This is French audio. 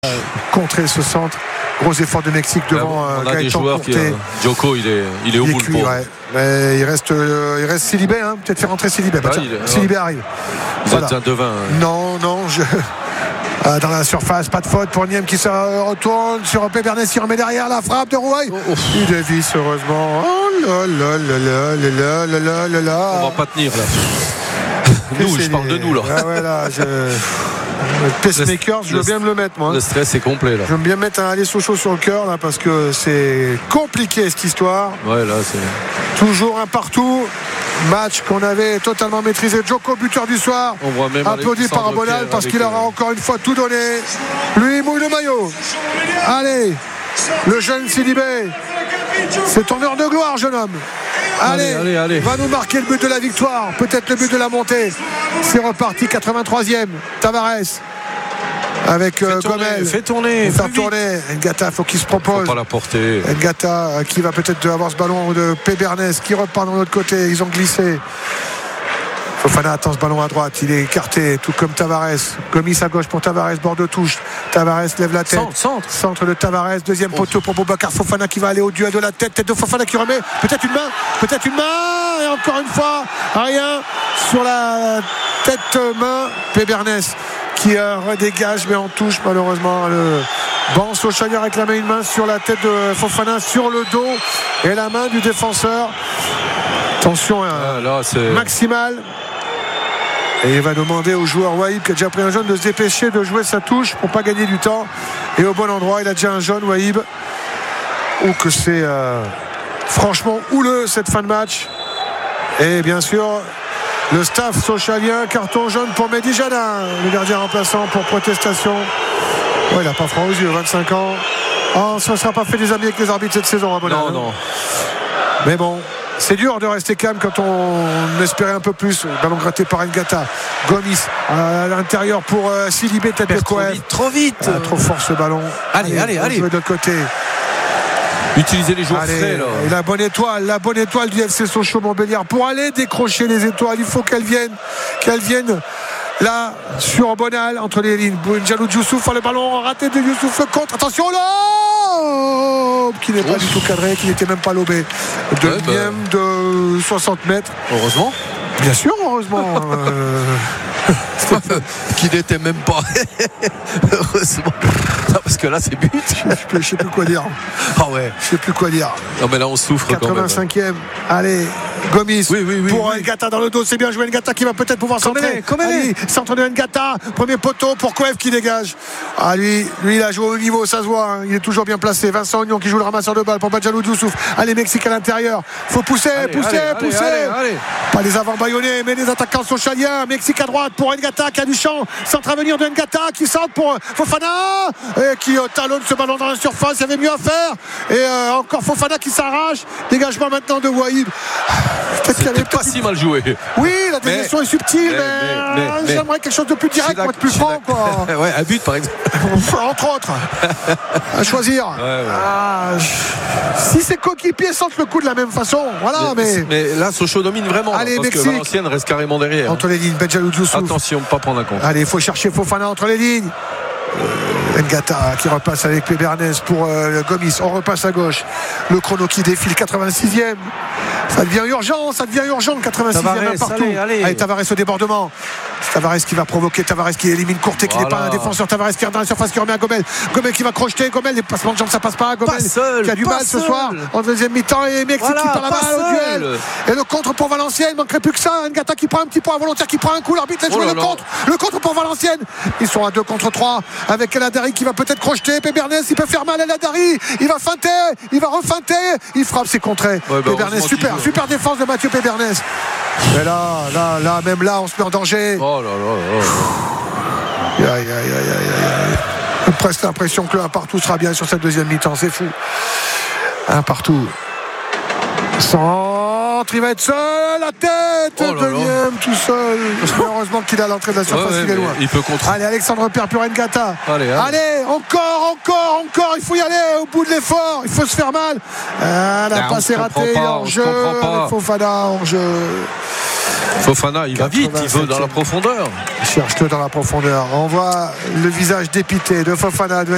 Contrer ce centre, gros effort de Mexique devant on a des Gaëtan joueurs Courté. Joko il est au bout cuit, le pauvre. ouais. Mais il reste Silibé, hein. Peut-être faire rentrer Silibé. Silibé arrive. Vous êtes un devin. Non, dans la surface, pas de faute pour Niem qui se retourne sur Pébernes qui remet derrière la frappe de Rouaille. Il dévisse heureusement. Oh là là là là là là là là là. On va pas tenir là. Nous, je parle de nous là. Ah ouais, là, le pacemaker, je veux bien me le mettre moi. Le stress est complet là. Je veux bien me mettre un aller Sochaux sur le cœur là parce que c'est compliqué cette histoire. Ouais, là c'est toujours un partout. Match qu'on avait totalement maîtrisé. Joko, buteur du soir, on voit même applaudi par Abonal parce qu'il aura encore une fois tout donné. Lui il mouille le maillot. Allez, le jeune Silibé, c'est ton heure de gloire, jeune homme. Allez, va nous marquer le but de la victoire, peut-être le but de la montée. C'est reparti, 83e. Tavares avec Gomel. Fait tourner. Ngata, faut qu'il se propose. Faut pas la porter. Ngata qui va peut-être avoir ce ballon de Pébernes qui repart de l'autre côté. Ils ont glissé. Fofana attend ce ballon à droite, il est écarté, tout comme Tavares. Gomis à gauche pour Tavares, bord de touche. Tavares lève la tête. Centre de Tavares, deuxième poteau pour Boubacar Fofana qui va aller au duel de la tête de Fofana qui remet. Peut-être une main. Et encore une fois, rien sur la tête-main. Pébernes qui redégage, mais en touche malheureusement. Le banc Sochalier réclamait une main sur la tête de Fofana, sur le dos et la main du défenseur. Tension maximale. Et il va demander au joueur Wahib qui a déjà pris un jaune de se dépêcher de jouer sa touche pour pas gagner du temps. Et au bon endroit, il a déjà un jaune Wahib. Ou que c'est franchement houleux cette fin de match. Et bien sûr, le staff socialien, carton jaune pour Mehdi Jadin, le gardien remplaçant pour protestation. Ouais, il n'a pas froid aux yeux, 25 ans. Oh, ça ne sera pas fait des amis avec les arbitres cette saison, Non. Mais bon, c'est dur de rester calme quand on espérait un peu plus. Ballon gratté par Ngata. Gomis à l'intérieur pour Silibé, tête de Coef. Trop vite. Trop fort ce ballon. Allez. De l'autre côté. Utiliser les joueurs frais là. Et la bonne étoile du FC Sochaux-Montbéliard pour aller décrocher les étoiles. Il faut qu'elles viennent là sur Bonal entre les lignes. Bouendjalou Youssouf, le ballon raté de Youssouf, le contre. Attention là, qui n'est pas du tout cadré, qui n'était même pas lobé. De 60 mètres. Heureusement. Bien sûr, heureusement. Qui n'était même pas. Heureusement. Non, parce que là c'est but. Je sais plus quoi dire. Ah ouais. Je sais plus quoi dire. Non mais là on souffre 85e. quand même. Allez, Gomis pour oui. Ngata dans le dos. C'est bien joué. Ngata qui va peut-être pouvoir centrer. Centre de Ngata. Premier poteau pour Coef qui dégage. Ah lui il a joué au niveau, ça se voit. Hein. Il est toujours bien placé. Vincent Ognon qui joue le ramasseur de balle pour Bouendjalou Youssouf. Allez, Mexique à l'intérieur. Faut pousser. Allez. Pas les avant baïonnés, mais les attaquants socialiens. Mexique à droite pour Ngata qui a du champ. Centre à venir de Ngata qui centre pour Fofana et qui talonne ce ballon dans la surface. Il y avait mieux à faire. Et encore Fofana qui s'arrache. Dégagement maintenant de Wahib. C'était pas si mal joué. Oui, la déviation est subtile, mais j'aimerais quelque chose de plus direct pour être plus franc, quoi. Ouais, un but par exemple. Entre autres. À choisir. Si ses coéquipiers sentent le coup de la même façon, voilà, mais là Sochaux domine vraiment. Allez, parce Mexique. que Valenciennes reste carrément derrière. Entre les lignes, Bouendjalou Youssouf. Attention, pas prendre un compte. Allez, il faut chercher Fofana entre les lignes. Ngata qui repasse avec Pébernes pour Gomis. On repasse à gauche. Le chrono qui défile, 86e. Ça devient urgent, 86e partout. Allez, Tavares au débordement. Tavares qui va provoquer, Tavares qui élimine Courté qui n'est pas un défenseur, Tavares qui est dans la surface qui remet à Gomel qui va crocheter, Gomel, les passements de jambes ça passe pas, Gomel qui a du mal ce soir en deuxième mi-temps et Mexique qui perd la balle au duel et le contre pour Valenciennes, il manquerait plus que ça. Ngata qui prend un petit point volontaire, qui prend un coup, l'arbitre laisse jouer le contre pour Valenciennes. Ils sont à 2 contre 3 avec El Hadari qui va peut-être crocheter, Pébernes il peut faire mal, El Hadari il va feinter, il va refeinter, il frappe, c'est contré. Pébernes, super défense de Mathieu Pébernes. Mais là, même là, on se met en danger. Oh là là. Aïe. J'ai presque l'impression que le 1 partout sera bien sur cette deuxième mi-temps, c'est fou. 1 partout. Centre, il va être seul, la tête, deuxième tout seul. Heureusement qu'il a l'entrée de la surface, il est loin. Il peut contrôler. Allez, Alexandre Père pour Ngata. Allez, encore, il faut y aller au bout de l'effort, il faut se faire mal. La passe est ratée, en jeu, avec Fofana en jeu. Fofana, il va vite, il veut dans la profondeur. Cherche-le dans la profondeur. On voit le visage dépité de Fofana.